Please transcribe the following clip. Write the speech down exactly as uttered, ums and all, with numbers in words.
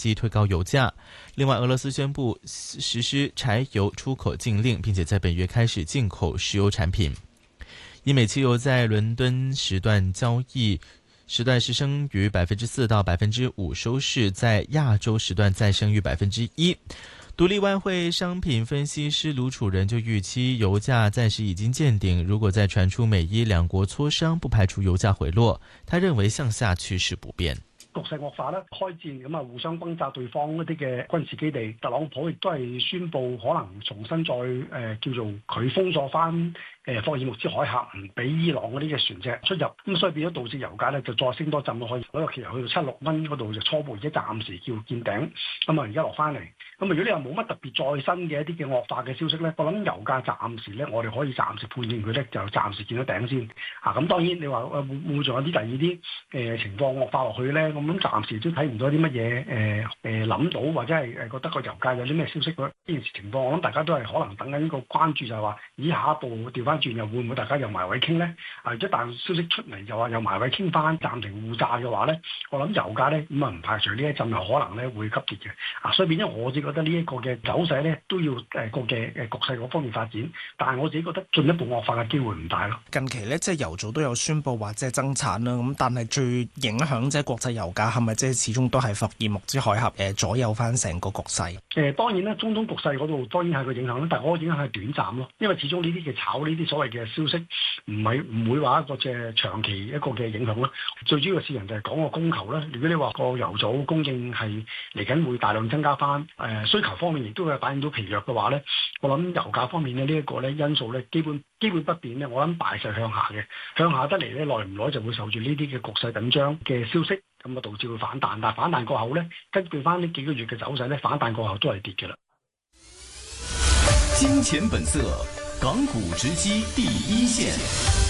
機推高油價。另外，俄羅斯宣布實施柴油出口禁令，並且在本月開始進口石油產品。英美汽油在倫敦時段交易時段是升逾百分之四到百分之五收市，在亞洲時段再升逾百分之一。獨立外匯商品分析師盧楚仁就預期油價暫時已經見頂，如果再傳出美伊兩國磋商，不排除油價回落。他認為向下趨勢不變。 局勢惡化啦，開戰咁啊，互相轟炸對方一啲嘅軍事基地。特朗普亦都係宣布可能重新再誒、呃、叫做佢封鎖翻誒霍爾木茲海峽，唔俾伊朗嗰啲嘅船隻出入。咁所以變咗導致油價咧就再升多浸都可以，嗰個期油去到七六蚊嗰度就初步而家暫時叫見頂。咁啊而家落翻嚟。咁啊如果你話冇乜特別再新嘅一啲嘅惡化嘅消息咧，我諗油價暫時咧我哋可以暫時判斷佢咧就暫時見到頂先。啊咁當然你話誒會唔會仲有啲第二啲誒、呃、情況惡化落去咧？咁暫時都睇唔到啲乜嘢誒誒諗到或者係誒覺得個油價有啲咩消息呢件事情況，我諗大家都係可能等緊呢個關注，就係話以下一步調翻轉又會唔會大家又埋位傾咧？啊，一旦消息出嚟就話又埋位傾翻暫停互炸嘅話咧，我諗油價咧咁啊唔排除呢一陣又可能咧會急跌嘅。啊，所以變咗我自己覺得呢一個嘅走勢咧都要誒個嘅誒局勢嗰方面發展，但係我自己覺得進一步惡化嘅機會唔大咯。 近期咧即係油組都有宣布話即係增產啦，咁但係最影響即係國際油價係咪即係始終都係霍爾木茲海峽誒左右翻成個局勢？誒當然啦，中東局勢嗰度當然係個影響啦，但係嗰個影響係短暫咯，因為始終呢啲嘅炒呢啲所謂嘅消息唔係唔會話一個即係長期一個嘅影響咯。最主要嘅市場就係講個供求啦。如果你話個油組供應係嚟緊會大量增加翻，誒需求方面亦都會反映到疲弱嘅話咧，我諗油價方面咧呢一個咧因素咧基本基本不變咧，我諗大勢向下嘅，向下得嚟咧耐唔耐就會受住呢啲嘅局勢緊張嘅消息。咁啊，導致會反彈，但係反彈過後咧，根據翻呢幾個月嘅走勢咧，反彈過後都係跌嘅啦。 金錢本色，港股直擊第一線。